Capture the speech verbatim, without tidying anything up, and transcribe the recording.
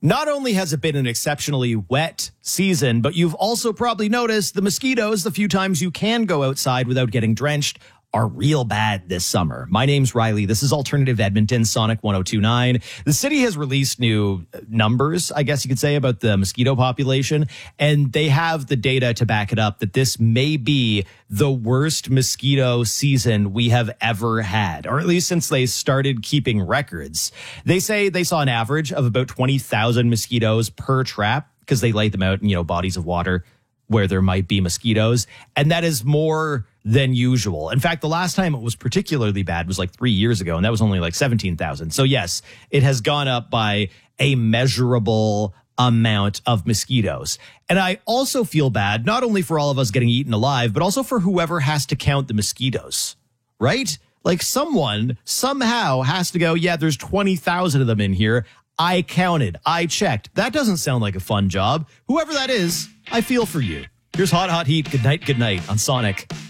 Not only has it been an exceptionally wet season, but you've also probably noticed the mosquitoes, the few times you can go outside without getting drenched, are real bad this summer. My name's Riley. This is Alternative Edmonton, Sonic one oh two point nine. The city has released new numbers, I guess you could say, about the mosquito population, and they have the data to back it up that this may be the worst mosquito season we have ever had, or at least since they started keeping records. They say they saw an average of about twenty thousand mosquitoes per trap because they laid them out in, you know, bodies of water where there might be mosquitoes. And that is more than usual. In fact, the last time it was particularly bad was like three years ago, and that was only like seventeen thousand. So yes, it has gone up by a measurable amount of mosquitoes. And I also feel bad, not only for all of us getting eaten alive, but also for whoever has to count the mosquitoes, right? Like someone somehow has to go, yeah, there's twenty thousand of them in here. I counted. I checked. That doesn't sound like a fun job. Whoever that is, I feel for you. Here's Hot Hot Heat. Good night, good night on Sonic.